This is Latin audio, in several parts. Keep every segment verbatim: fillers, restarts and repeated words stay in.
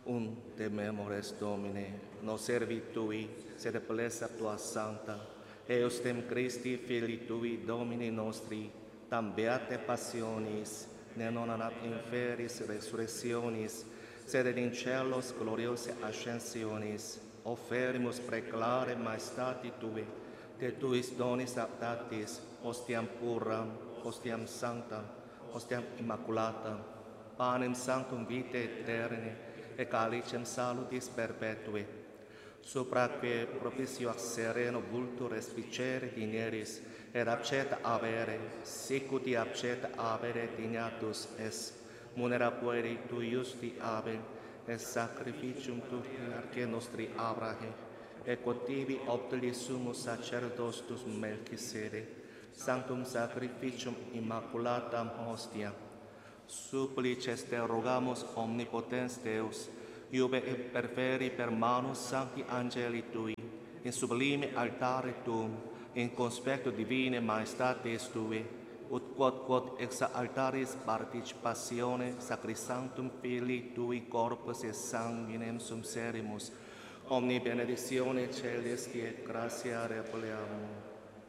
un de memores Domine, nos servitui, sed blessa tua sancta, eos dem Christi Filii Tui Domini nostri, tam beate passionis, ne non ad inferis resurrectionis, sed in celos gloriose ascensionis, offerimus preclare maestati Tui, de Tuis donis aptatis, hostiam puram, hostiam sanctam, hostiam immaculata, panem sanctum vitae aeterni, et calicem salutis perpetui, supraque propicio sereno vultur respicere dineris, et abceta avere, sicuti abceta avere dignatus es, munera pueri tu justi ave, et sacrificium tutti arche nostri abrahe, et quotibi optili sumus sacerdotus Melchizedek, sanctum sacrificium immaculatam hostia, supplices te rogamus omnipotens Deus, iube et perferi per manus sancti angeli Tui, in sublime altare Tuum, in conspecto divine maestatis Tui, ut quod quod ex altaris participatione sacrosanctum Filii Tui corpus et sanguinem sum serimus, omni benedictione celesti et gratia repleamur.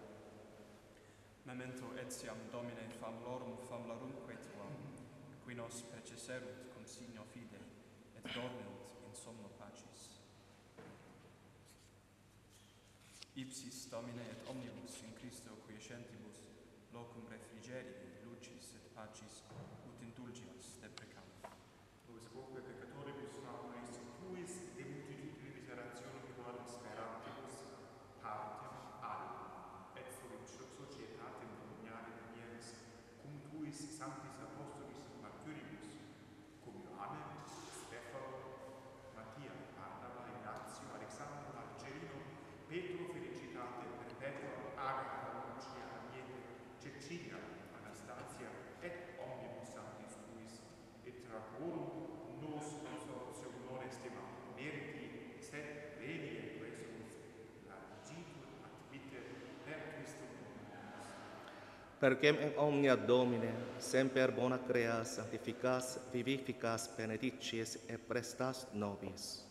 Memento etiam Domine famulorum famulorumque Tuam, qui nos peceserunt consigno fide, et dormiunt in somno pacis. Ipsis Domine et omnibus in Christo quiescentibus, locum refrigerii, lucis et pacis, ut indulgias deprecam. Nobis quoque peccatoribus favoris Tuis, de multitudine miserationum tuam sperantibus, partem alum, et fuit societatem dominiale manieris, cum Tuis sanctis apostolis martyribus, cum Ioannem, Stefano, Mattia, Barnaba, Ignazio, Alexandro, Marcellino, Petro, Felicitate, Perpetua, Agatha, Lucia, Agnete, Cecilia, Anastasia, et omnibus sanctis Tuis, et tragorum nos consortium non estimatum meriti, sed veni et resumus, lagitur ad vitae per Christum Dominum. Perquem in omnia Domine, semper bona creas, sanctificas, vivificas, benedictis et prestas nobis.